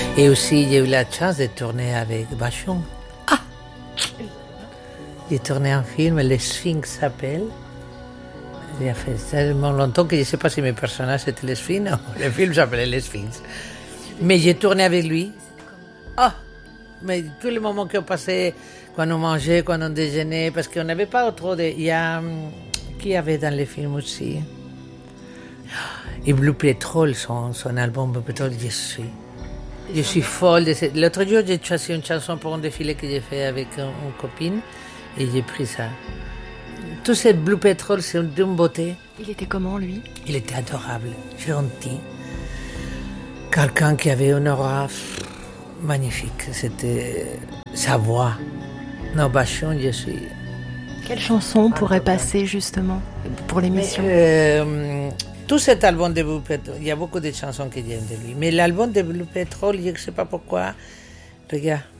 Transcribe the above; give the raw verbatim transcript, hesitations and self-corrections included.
Et aussi, j'ai eu la chance de tourner avec Bachung. Ah. J'ai tourné un film, Le Sphinx s'appelle. Il a fait tellement longtemps que je ne sais pas si mes personnages étaient les Sphinx. Non, le film s'appelait Les Sphinx. Mais j'ai tourné avec lui. Ah, mais tous les moments qu'on passait, quand on mangeait, quand on déjeunait, parce qu'on n'avait pas trop de... Il y a... Qui y avait dans les films aussi? Et Blue Petrol, son, son album Blue Petrol, je suis... Je suis folle de cette... L'autre jour, j'ai choisi une chanson pour un défilé que j'ai fait avec une, une copine et j'ai pris ça. Tout ce Blue Petrol, c'est d'une beauté. Il était comment, lui? Il était adorable, gentil. Quelqu'un qui avait une aura magnifique. C'était sa voix. Non, Bachung, je suis... Quelle chanson pourrait passer, justement, pour l'émission? Mais, euh, Tout cet album de Blue Petrol, il y a beaucoup de chansons que j'aime de lui. Mais l'album de Blue Petrol, je ne sais pas pourquoi, regarde.